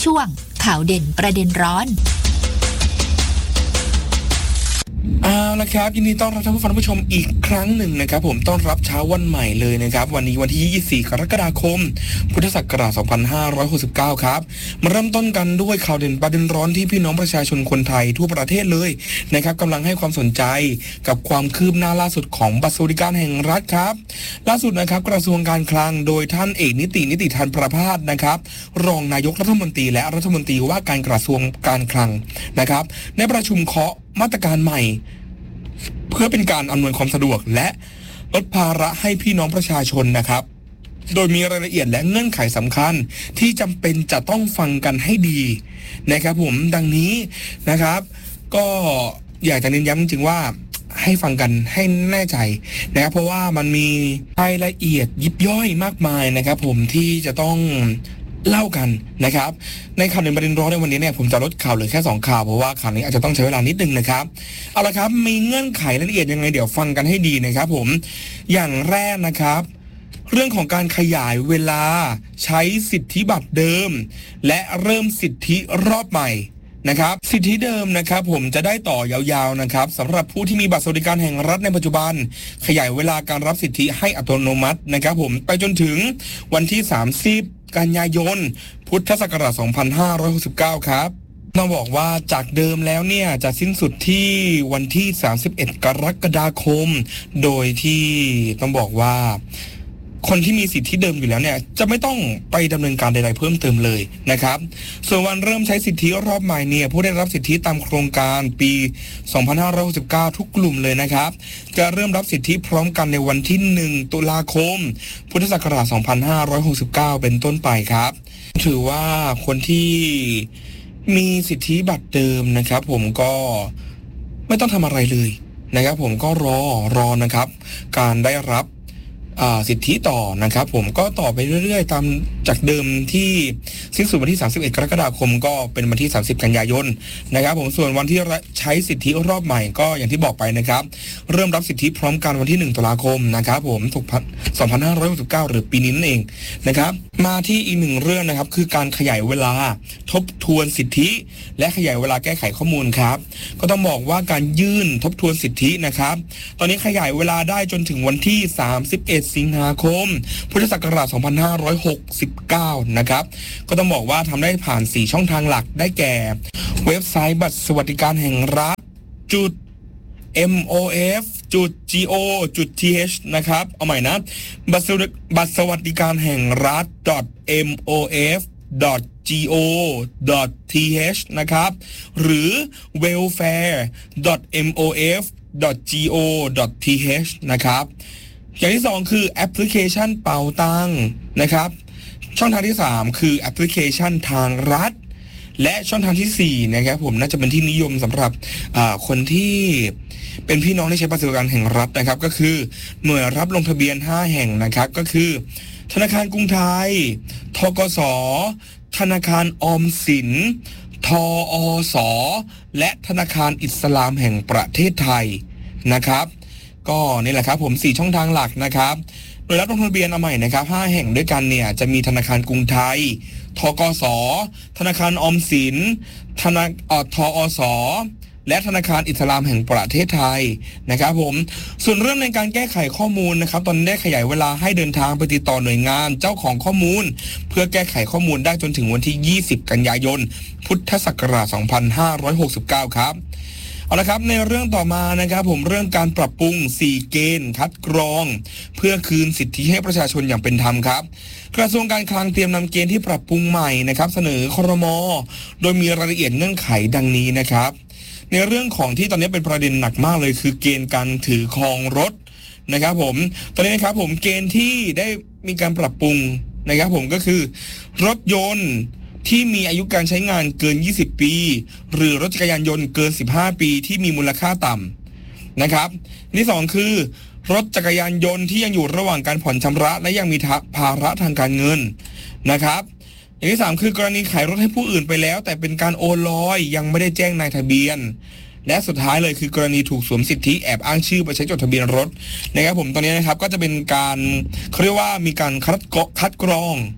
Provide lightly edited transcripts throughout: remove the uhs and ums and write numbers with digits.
ช่วงข่าวเด่นประเด็นร้อนเอาละครับยินดีต้อนรับท่านผู้ชมอีกครั้งหนึ่งนะครับผมต้อนรับเช้าวันใหม่เลยนะครับวันนี้วันที่24กรกฎาคมพุทธศักราช2569ครับมาเริ่มต้นกันด้วยข่าวเด่นประเด็นร้อนที่พี่น้องประชาชนคนไทยทั่วประเทศเลยนะครับกำลังให้ความสนใจกับความคืบหน้าล่าสุดของบัตรสวัสดิการแห่งรัฐครับล่าสุดนะครับกระทรวงการคลังโดยท่านเอกนิติธานประภาสนะครับรองนายกรัฐมนตรีและรัฐมนตรีว่าการกระทรวงการคลังนะครับในประชุมเคาะมาตรการใหม่เพื่อเป็นการอำนวยความสะดวกและลดภาระให้พี่น้องประชาชนนะครับโดยมีรายละเอียดและเงื่อนไขสำคัญที่จำเป็นจะต้องฟังกันให้ดีนะครับผมดังนี้นะครับก็อยากจะเน้นย้ำจริงๆว่าให้ฟังกันให้แน่ใจนะครับเพราะว่ามันมีรายละเอียดยิบย่อยมากมายนะครับผมที่จะต้องเล่ากันนะครับในข่าวในประเด็นร้อนในวันนี้เนี่ยผมจะลดข่าวเหลือแค่2ข่าวเพราะว่าข่าวนี้อาจจะต้องใช้เวลานิดนึงนะครับเอาละครับมีเงื่อนไขรายละเอียดยังไงเดี๋ยวฟังกันให้ดีนะครับผมอย่างแรกนะครับเรื่องของการขยายเวลาใช้สิทธิบัตรเดิมและเริ่มสิทธิรอบใหม่นะครับสิทธิเดิมนะครับผมจะได้ต่อยาวๆนะครับสำหรับผู้ที่มีบัตรสวัสดิการแห่งรัฐในปัจจุบันขยายเวลาการรับสิทธิให้อัตโนมัตินะครับผมไปจนถึงวันที่30กันยายนพุทธศักราช2569ครับต้องบอกว่าจากเดิมแล้วเนี่ยจะสิ้นสุดที่วันที่31กรกฎาคมโดยที่ต้องบอกว่าคนที่มีสิทธิเดิมอยู่แล้วเนี่ยจะไม่ต้องไปดำเนินการใดๆเพิ่มเติมเลยนะครับส่วนวันเริ่มใช้สิทธิรอบใหม่เนี่ยผู้ได้รับสิทธิตามโครงการปี2569ทุกกลุ่มเลยนะครับจะเริ่มรับสิทธิพร้อมกันในวันที่1ตุลาคมพุทธศักราช2569เป็นต้นไปครับถือว่าคนที่มีสิทธิบัตรเดิมนะครับผมก็ไม่ต้องทำอะไรเลยนะครับผมก็รอนะครับการได้รับสิทธิต่อนะครับผมก็ต่อไปเรื่อยๆตามจากเดิมที่สิ้นสุดวันที่31กรกฎาคมก็เป็นวันที่30กันยายนนะครับผมส่วนวันที่ใช้สิทธิรอบใหม่ก็อย่างที่บอกไปนะครับเริ่มรับสิทธิพร้อมกันวันที่1ตุลาคมนะครับผม2569หรือปีนี้นั่นเองนะครับมาที่อีกหนึ่งเรื่องนะครับคือการขยายเวลาทบทวนสิทธิและขยายเวลาแก้ไขข้อมูลครับก็ต้องบอกว่าการยื่นทบทวนสิทธินะครับตอนนี้ขยายเวลาได้จนถึงวันที่31สิงหาคมพุทธศักราช2569นะครับก็ต้องบอกว่าทำได้ผ่าน4ช่องทางหลักได้แก่เว็บไซต์บัตรสวัสดิการแห่งรัฐmof.go.th นะครับเอาใหม่นะบัตรสวัสดิการแห่งรัฐ mof.go.th นะครับหรือ welfare.mof.go.th นะครับอย่างที่2คือแอปพลิเคชันเป๋าตังนะครับช่องทางที่3คือแอปพลิเคชันทางรัฐและช่องทางที่4นะครับผมน่าจะเป็นที่นิยมสำหรับคนที่เป็นพี่น้องที่ใช้บัตรสวัสดิการแห่งรัฐนะครับก็คือหน่วยรับลงทะเบียน5แห่งนะครับก็คือธนาคารกรุงไทยธกส.ธนาคารออมสินทอส.และธนาคารอิสลามแห่งประเทศไทยนะครับก็นี่แหละครับผม4ช่องทางหลักนะครับโดยรับลงทะเบียนเอาใหม่นะครับ5แห่งด้วยกันเนี่ยจะมีธนาคารกรุงไทยธกส.ธนาคารออมสินทอส.และธนาคารอิสลามแห่งประเทศไทยนะครับผมส่วนเรื่องในการแก้ไขข้อมูลนะครับตอนนี้ได้ขยายเวลาให้เดินทางไปติดต่อหน่วยงานเจ้าของข้อมูลเพื่อแก้ไขข้อมูลได้จนถึงวันที่20กันยายนพุทธศักราช2569ครับเอาละครับในเรื่องต่อมานะครับผมเรื่องการปรับปรุง4เกณฑ์คัดกรองเพื่อคืนสิทธิให้ประชาชนอย่างเป็นธรรมครับกระทรวงการคลังเตรียมนำเกณฑ์ที่ปรับปรุงใหม่นะครับเสนอครม.โดยมีรายละเอียดเงื่อนไขดังนี้นะครับในเรื่องของที่ตอนนี้เป็นประเด็นหนักมากเลยคือเกณฑ์การถือครองรถนะครับผมตอนนี้นะครับผมเกณฑ์ที่ได้มีการปรับปรุงนะครับผมก็คือรถยนต์ที่มีอายุการใช้งานเกิน20ปีหรือรถจักรยานยนต์เกิน15ปีที่มีมูลค่าต่ำนะครับที่2คือรถจักรยานยนต์ที่ยังอยู่ระหว่างการผ่อนชำระและยังมีภาระทางการเงินนะครับอย่างที่3คือกรณีขายรถให้ผู้อื่นไปแล้วแต่เป็นการโอนลอยยังไม่ได้แจ้งนายทะเบียนและสุดท้ายเลยคือกรณีถูกสวมสิทธิแอบอ้างชื่อไปใช้จดทะเบียนรถนะครับผมตอนนี้นะครับก็จะเป็นการเขาเรียกว่ามีการคัดกรอง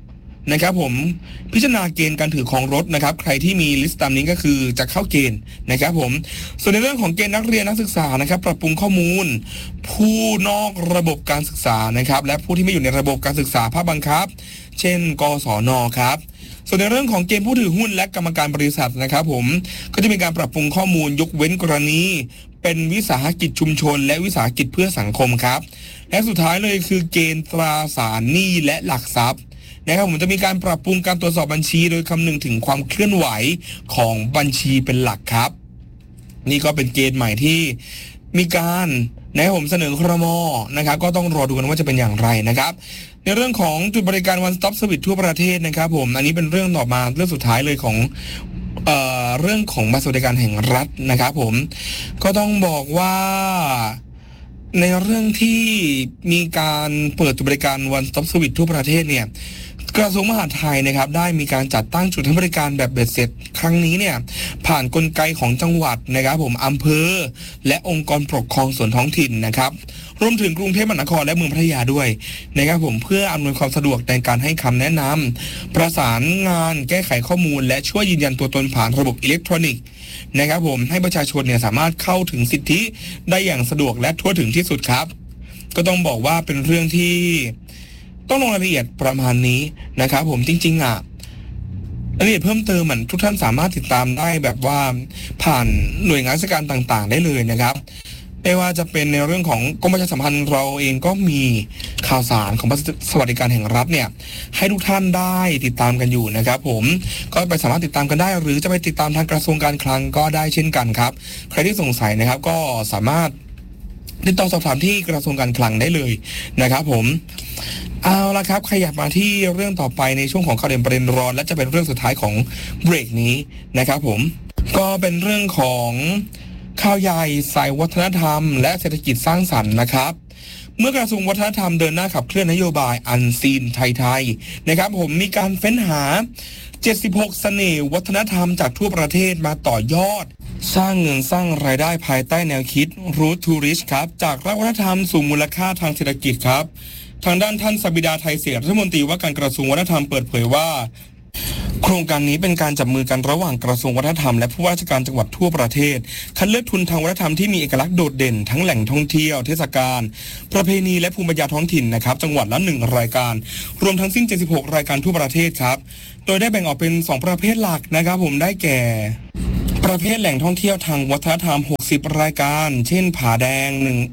นะครับผมพิจารณาเกณฑ์การถือครองรถนะครับใครที่มีลิสต์ตามนี้ก็คือจะเข้าเกณฑ์นะครับผมส่วนในเรื่องของเกณฑ์นักเรียนนักศึกษานะครับปรับปรุงข้อมูลผู้นอกระบบการศึกษานะครับและผู้ที่ไม่อยู่ในระบบการศึกษาภาคบังคับเช่นกศน.ครับส่วนในเรื่องของเกณฑ์ผู้ถือหุ้นและกรรมการบริษัทนะครับผมก็จะมีการปรับปรุงข้อมูลยกเว้นกรณีเป็นวิสาหกิจชุมชนและวิสาหกิจเพื่อสังคมครับและสุดท้ายเลยคือเกณฑ์ตราสารหนี้และหลักทรัพย์นะครับผมจะมีการปรับปรุงการตรวจสอบบัญชีโดยคำนึงถึงความเคลื่อนไหวของบัญชีเป็นหลักครับนี่ก็เป็นเกณฑ์ใหม่ที่มีการนะครับผมเสนอครม.นะครับก็ต้องรอดูกันว่าจะเป็นอย่างไรนะครับในเรื่องของจุดบริการ One Stop Service ทั่วประเทศนะครับผมอันนี้เป็นเรื่องต่อมาเรื่องสุดท้ายเลยของเรื่องของบัตรสวัสดิการแห่งรัฐนะครับผมก็ต้องบอกว่าในเรื่องที่มีการเปิดจุดบริการ One Stop Service ทั่วประเทศเนี่ยกระทรวงมหาดไทยนะครับได้มีการจัดตั้งจุดให้บริการแบบเบ็ดเสร็จครั้งนี้เนี่ยผ่านกลไกของจังหวัดนะครับผมอำเภอและองค์กรปกครองส่วนท้องถิ่นนะครับรวมถึงกรุงเทพมหานครและเมืองพัทยาด้วยนะครับผมเพื่ออำนวยความสะดวกในการให้คำแนะนำประสานงานแก้ไขข้อมูลและช่วยยืนยันตัวตนผ่านระบบอิเล็กทรอนิกส์นะครับผมให้ประชาชนเนี่ยสามารถเข้าถึงสิทธิได้อย่างสะดวกและทั่วถึงที่สุดครับก็ต้องบอกว่าเป็นเรื่องที่ต้องลงรายละเอียดประมาณนี้นะครับผมจริงๆรายละเอียดเพิ่มเติมเหมือนทุกท่านสามารถติดตามได้แบบว่าผ่านหน่วยงานราชการต่างๆได้เลยนะครับไม่ว่าจะเป็นในเรื่องของกรมประชาสัมพันธ์เราเองก็มีข่าวสารของสวัสดิการแห่งรัฐเนี่ยให้ทุกท่านได้ติดตามกันอยู่นะครับผมก็ไปสามารถติดตามกันได้หรือจะไปติดตามทางกระทรวงการคลังก็ได้เช่นกันครับใครที่สงสัยนะครับก็สามารถติดต่อสอบถามที่กระทรวงการคลังได้เลยนะครับผมเอาละครับขยับมาที่เรื่องต่อไปในช่วงของข่าวเด่นประเด็นร้อนและจะเป็นเรื่องสุดท้ายของเบรกนี้นะครับผมก็เป็นเรื่องของข่าวใหญ่สายวัฒนธรรมและเศรษฐกิจสร้างสรรค์นะครับเมื่อกระทรวงวัฒนธรรมเดินหน้าขับเคลื่อนนโยบายอันซีนไทยๆนะครับผมมีการเฟ้นหา76เสน่ห์วัฒนธรรมจากทั่วประเทศมาต่อยอดสร้างเงินสร้างรายได้ภายใต้แนวคิด Root to Rich ครับจากวัฒนธรรมสู่มูลค่าทางเศรษฐกิจครับทางด้านท่านสบิดาไทยเศรษฐรัฐมนตรีว่าการกระทรวงวัฒนธรรมเปิดเผยว่าโครงการนี้เป็นการจับมือกันระหว่างกระทรวงวัฒนธรรมและผู้ว่าราชการจังหวัดทั่วประเทศคัดเลือกทุนทางวัฒนธรรมที่มีเอกลักษณ์โดดเด่นทั้งแหล่งท่องเที่ยวเทศกาลประเพณีและภูมิปัญญาท้องถิ่นนะครับจังหวัดละ1รายการรวมทั้งสิ้น76รายการทั่วประเทศครับโดยได้แบ่งออกเป็น2ประเภทหลักนะครับผมได้แก่ประเภทแหล่งท่องเที่ยวทางวัฒนธรรม60รายการเช่นผาแดง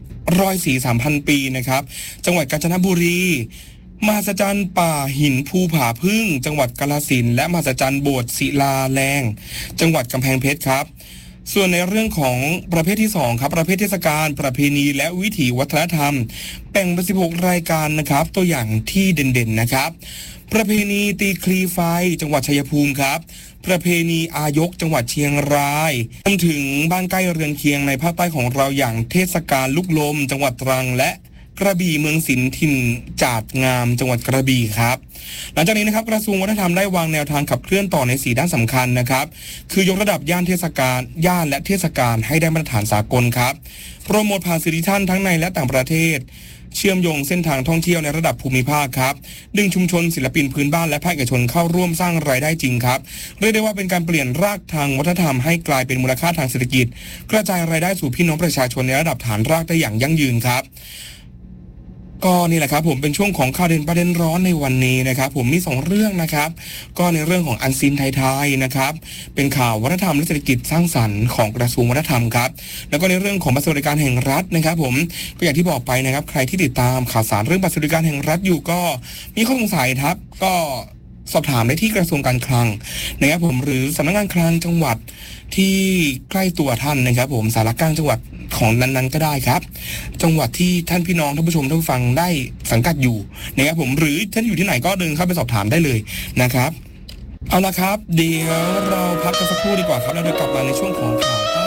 103,000 ปีนะครับจังหวัดกาญจนบุรีมหัศจรรย์ป่าหินภูผาพึ่งจังหวัดกาฬสินธุ์และมหัศจรรย์โบสถ์ศิลาแรงจังหวัดกำแพงเพชรครับส่วนในเรื่องของประเภทที่2ครับประเภทเทศกาลประเพณีและวิถีวัฒนธรรมแบ่งเป็น16รายการนะครับตัวอย่างที่เด่นๆนะครับประเพณีตีคลีไฟจังหวัดชัยภูมิครับประเพณีอายกจังหวัดเชียงรายรวมถึงบ้านใกล้เรือนเคียงในภาคใต้ของเราอย่างเทศกาลลูกลมจังหวัดตรังและกระบี่เมืองศิลป์ถิ่นจาดงามจังหวัดกระบี่ครับหลังจากนี้นะครับกระทรวงวัฒนธรรมได้วางแนวทางขับเคลื่อนต่อใน4ด้านสำคัญนะครับคือยกระดับย่านและเทศกาลให้ได้มาตรฐานสากลครับโปรโมทผ่านสื่อดิจิทัลทั้งในและต่างประเทศเชื่อมโยงเส้นทางท่องเที่ยวในระดับภูมิภาคครับดึงชุมชนศิลปินพื้นบ้านและภาคเอกชนเข้าร่วมสร้างรายได้จริงครับเรียกได้ว่าเป็นการเปลี่ยนรากทางวัฒนธรรมให้กลายเป็นมูลค่าทางเศรษฐกิจกระจายรายได้สู่พี่น้องประชาชนในระดับฐานรากได้อย่างยั่งยืนครับก็นี่แหละครับผมเป็นช่วงของข่าวเด่นประเด็นร้อนในวันนี้นะครับผมมี2เรื่องนะครับก็ในเรื่องของอันซีนไทยๆนะครับเป็นข่าววัฒนธรรมและเศรษฐกิจสร้างสรรค์ของกระทรวงวัฒนธรรมครับแล้วก็ในเรื่องของบัตรสวัสดิการแห่งรัฐนะครับผมก็อย่างที่บอกไปนะครับใครที่ติดตามข่าวสารเรื่องบัตรสวัสดิการแห่งรัฐอยู่ก็มีข้อสงสัยครับก็สอบถามได้ที่กระทรวงการคลังนะครับผมหรือสำนักงานคลังจังหวัดที่ใกล้ตัวท่านนะครับผมสารกลางจังหวัดของนั้นๆก็ได้ครับจังหวัดที่ท่านพี่น้องท่านผู้ชมท่านผู้ฟังได้สังกัดอยู่นะครับผมหรือท่านอยู่ที่ไหนก็เดินเข้าไปสอบถามได้เลยนะครับเอาละครับเดี๋ยวเราพักกันสักครู่ดีกว่าครับแล้วเดี๋ยวกลับมาในช่วงของข่าว